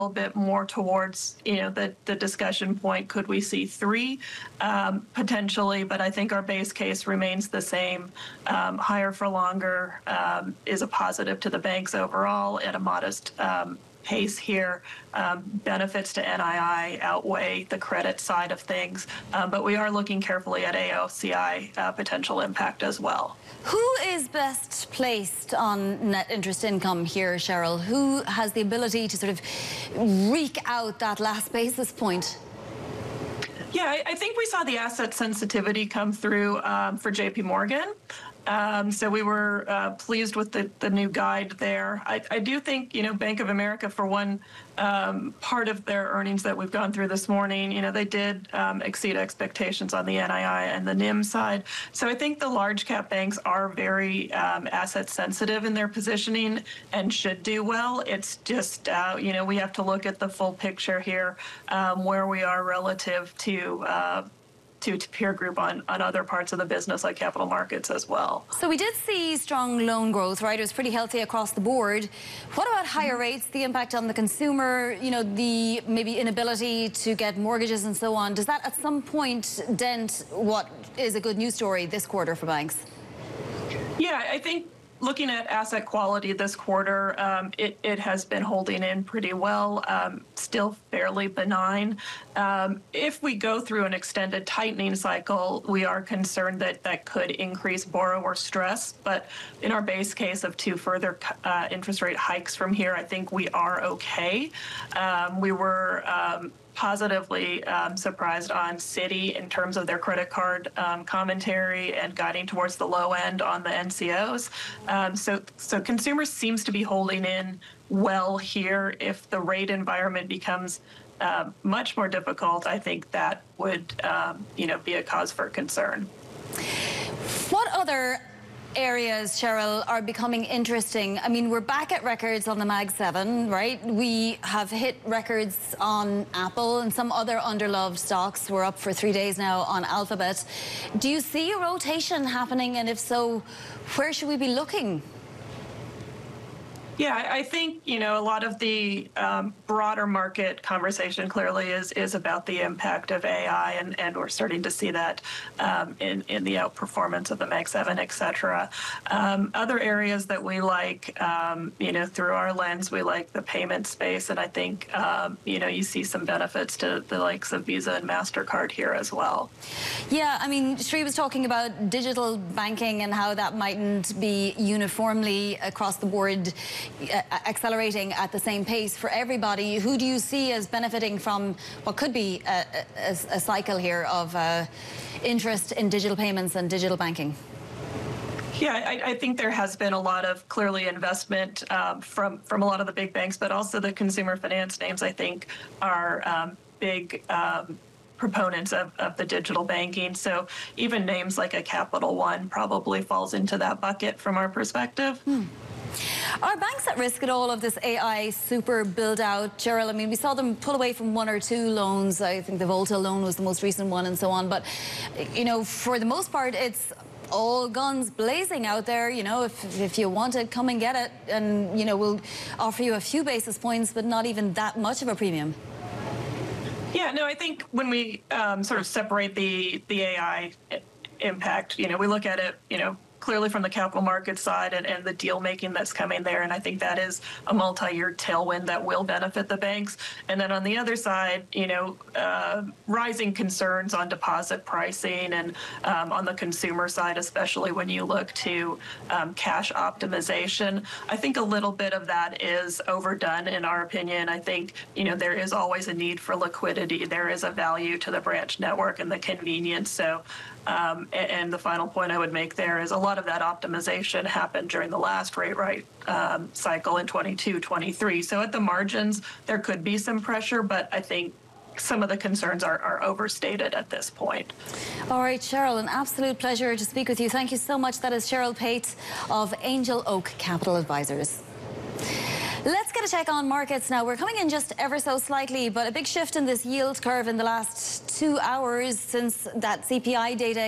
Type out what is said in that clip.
little bit more towards, the discussion point. Could we see three? Potentially, but I think our base case remains the same. Higher for longer is a positive to the banks overall at a modest pace here. Benefits to NII outweigh the credit side of things, but we are looking carefully at AOCI potential impact as well. Who is best placed on net interest income here, Cheryl? Who has the ability to sort of wreak out that last basis point? Yeah, I think we saw the asset sensitivity come through for JP Morgan. So we were pleased with the new guide there. I do think, Bank of America, for one part of their earnings that we've gone through this morning, they did exceed expectations on the NII and the NIM side. So I think the large cap banks are very asset sensitive in their positioning and should do well. It's just, we have to look at the full picture here, where we are relative to peer group on other parts of the business like capital markets as well. So we did see strong loan growth, right? It was pretty healthy across the board. What about higher rates, the impact on the consumer, the maybe inability to get mortgages and so on? Does that at some point dent what is a good news story this quarter for banks? Yeah, I think looking at asset quality this quarter, it has been holding in pretty well, still fairly benign. If we go through an extended tightening cycle, we are concerned that could increase borrower stress. But in our base case of 2 further interest rate hikes from here, I think we are okay. We were positively surprised on Citi in terms of their credit card commentary and guiding towards the low end on the NCOs. So consumers seems to be holding in well here. If the rate environment becomes much more difficult, I think that would be a cause for concern. What other areas, Cheryl, are becoming interesting? I mean, we're back at records on the Mag 7, right? We have hit records on Apple and some other underloved stocks. We're up for 3 days now on Alphabet. Do you see a rotation happening? And if so, where should we be looking? Yeah, I think, a lot of the broader market conversation clearly is about the impact of AI, and we're starting to see that in the outperformance of the Mag 7, et cetera. Other areas that we like, through our lens, we like the payment space, and I think, you see some benefits to the likes of Visa and MasterCard here as well. Yeah, I mean, Sri was talking about digital banking and how that mightn't be uniformly across the board accelerating at the same pace for everybody. Who do you see as benefiting from what could be a cycle here of interest in digital payments and digital banking? Yeah, I think there has been a lot of clearly investment from a lot of the big banks, but also the consumer finance names, I think, are big proponents of the digital banking. So even names like a Capital One probably falls into that bucket from our perspective. Are banks at risk at all of this AI super build-out, Cheryl? I mean, we saw them pull away from 1 or 2 loans. I think the Volta loan was the most recent one and so on. But, for the most part, it's all guns blazing out there. If you want it, come and get it. And, we'll offer you a few basis points, but not even that much of a premium. Yeah, no, I think when we sort of separate the AI impact, we look at it, clearly from the capital markets side and the deal making that's coming there. And I think that is a multi-year tailwind that will benefit the banks. And then on the other side, rising concerns on deposit pricing and on the consumer side, especially when you look to cash optimization. I think a little bit of that is overdone in our opinion. I think, there is always a need for liquidity. There is a value to the branch network and the convenience. So and the final point I would make there is a lot of that optimization happened during the last rate cycle in 22, 23. So at the margins, there could be some pressure, but I think some of the concerns are overstated at this point. All right, Cheryl, an absolute pleasure to speak with you. Thank you so much. That is Cheryl Pate of Angel Oak Capital Advisors. Let's get a check on markets now. We're coming in just ever so slightly, but a big shift in this yield curve in the last 2 hours since that CPI data